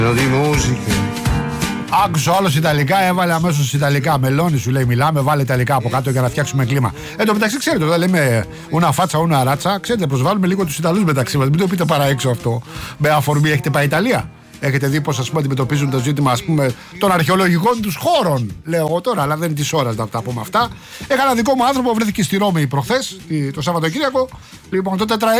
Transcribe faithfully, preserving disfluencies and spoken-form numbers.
Άκουσα όλος Ιταλικά, έβαλε αμέσως Ιταλικά. Μελώνει σου λέει, μιλάμε, βάλε Ιταλικά από κάτω για να φτιάξουμε κλίμα. Εν τω μεταξύ, ξέρετε, όταν λέμε una φάτσα, una ράτσα, ξέρετε, προσβάλλουμε λίγο τους Ιταλούς μεταξύ μας. Μην το πείτε παρά έξω αυτό. Με αφορμή, έχετε πάει Ιταλία? Έχετε δει πώς, ας πούμε, αντιμετωπίζουν το ζήτημα, ας πούμε, των αρχαιολογικών τους χώρων? Λέω εγώ τώρα, αλλά δεν είναι της ώρας να τα πούμε αυτά. Είχα ένα δικό μου άνθρωπο, βρέθηκε στη Ρώμη προχθές, το Σαββατοκύριακο. Λοιπόν, το τετραήμερο